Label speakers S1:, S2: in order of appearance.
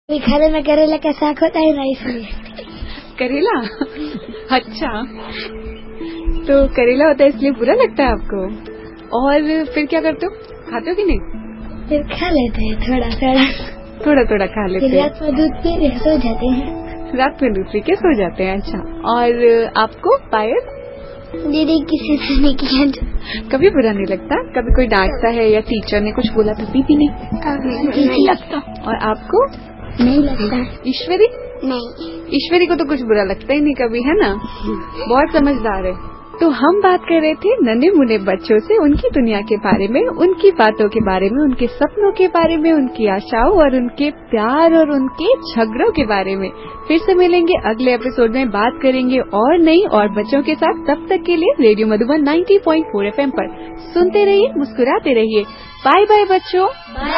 S1: खाने में करेला का साग होता है ना, इसलिए।
S2: करेला? अच्छा, तो करेला होता है इसलिए बुरा लगता है आपको? और फिर क्या करते हो, खाते हो कि नहीं?
S1: फिर खा लेते हैं
S2: थोड़ा थोड़ा खा लेते हैं।
S1: रात में दूध पी के सो जाते हैं।
S2: रात में दूध पी के सो जाते हैं। अच्छा, और आपको पायल?
S1: दीदी किसी से नहीं किया जो।
S2: कभी बुरा नहीं लगता? कभी कोई डांटता है या टीचर ने कुछ बोला तभी भी नहीं?
S1: नहीं लगता।
S2: और आपको?
S1: नहीं लगता।
S2: ईश्वरी?
S1: नहीं।
S2: ईश्वरी को तो कुछ बुरा लगता ही नहीं कभी, है ना? बहुत समझदार है। तो हम बात कर रहे थे नन्हे मुन्ने बच्चों से, उनकी दुनिया के बारे में, उनकी बातों के बारे में, उनके सपनों के बारे में, उनकी आशाओं और उनके प्यार और उनके झगड़ों के बारे में। फिर से मिलेंगे अगले एपिसोड में, बात करेंगे और नई और बच्चों के साथ। तब तक के लिए रेडियो मधुबन 90.4 FM पर सुनते रहिए, मुस्कुराते रहिए। बाय बाय बच्चों।